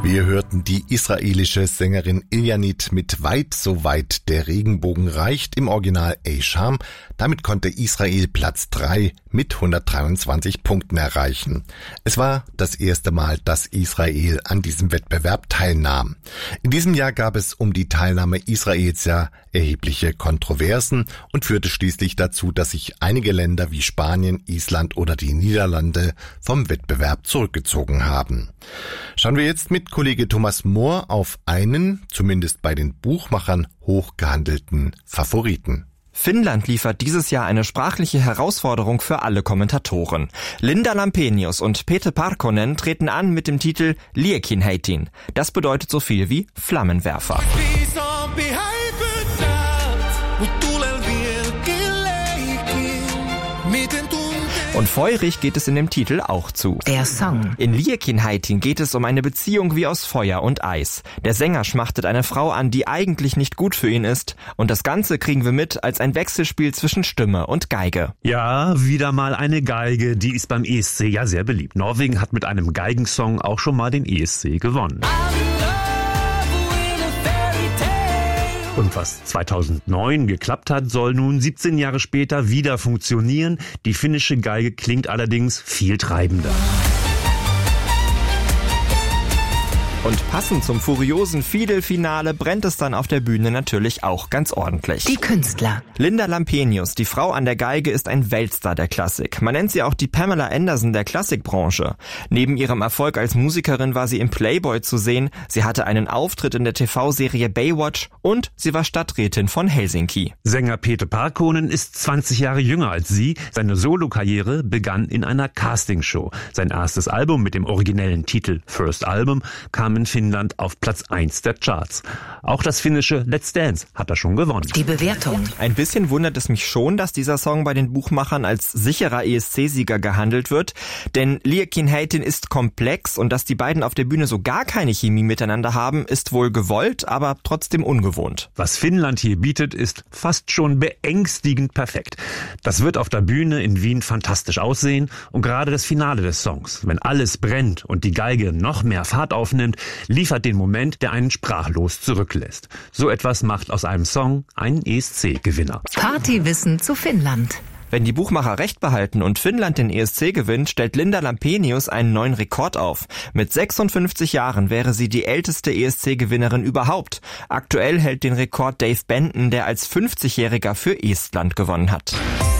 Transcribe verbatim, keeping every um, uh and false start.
Wir hörten die israelische Sängerin Iljanit mit Weit, so weit der Regenbogen reicht im Original Ey Sham. Damit konnte Israel Platz drei mit hundertdreiundzwanzig Punkten erreichen. Es war das erste Mal, dass Israel an diesem Wettbewerb teilnahm. In diesem Jahr gab es um die Teilnahme Israels ja erhebliche Kontroversen und führte schließlich dazu, dass sich einige Länder wie Spanien, Island oder die Niederlande vom Wettbewerb zurückgezogen haben. Schauen wir jetzt mit Kollege Thomas Mohr auf einen, zumindest bei den Buchmachern, hochgehandelten Favoriten. Finnland liefert dieses Jahr eine sprachliche Herausforderung für alle Kommentatoren. Linda Lampenius und Pete Parkkonen treten an mit dem Titel Liekinheitin. Das bedeutet so viel wie Flammenwerfer. Und feurig geht es in dem Titel auch zu. Der Song. In Liekinheitin geht es um eine Beziehung wie aus Feuer und Eis. Der Sänger schmachtet eine Frau an, die eigentlich nicht gut für ihn ist. Und das Ganze kriegen wir mit als ein Wechselspiel zwischen Stimme und Geige. Ja, wieder mal eine Geige, die ist beim E S C ja sehr beliebt. Norwegen hat mit einem Geigensong auch schon mal den E S C gewonnen. Und was zweitausendneun geklappt hat, soll nun siebzehn Jahre später wieder funktionieren. Die finnische Geige klingt allerdings viel treibender. Und passend zum furiosen Fidel-Finale brennt es dann auf der Bühne natürlich auch ganz ordentlich. Die Künstler. Linda Lampenius, die Frau an der Geige, ist ein Weltstar der Klassik. Man nennt sie auch die Pamela Anderson der Klassikbranche. Neben ihrem Erfolg als Musikerin war sie im Playboy zu sehen, sie hatte einen Auftritt in der T V-Serie Baywatch und sie war Stadträtin von Helsinki. Sänger Pete Parkkonen ist zwanzig Jahre jünger als sie. Seine Solokarriere begann in einer Castingshow. Sein erstes Album mit dem originellen Titel First Album kam in Finnland auf Platz eins der Charts. Auch das finnische Let's Dance hat er schon gewonnen. Die Bewertung. Ein bisschen wundert es mich schon, dass dieser Song bei den Buchmachern als sicherer E S C-Sieger gehandelt wird, denn Liekinheitin ist komplex und dass die beiden auf der Bühne so gar keine Chemie miteinander haben, ist wohl gewollt, aber trotzdem ungewohnt. Was Finnland hier bietet, ist fast schon beängstigend perfekt. Das wird auf der Bühne in Wien fantastisch aussehen und gerade das Finale des Songs, wenn alles brennt und die Geige noch mehr Fahrt aufnimmt, liefert den Moment, der einen sprachlos zurücklässt. So etwas macht aus einem Song einen E S C-Gewinner. Partywissen zu Finnland. Wenn die Buchmacher recht behalten und Finnland den E S C gewinnt, stellt Linda Lampenius einen neuen Rekord auf. Mit sechsundfünfzig Jahren wäre sie die älteste E S C-Gewinnerin überhaupt. Aktuell hält den Rekord Dave Benton, der als fünfzigjähriger für Estland gewonnen hat.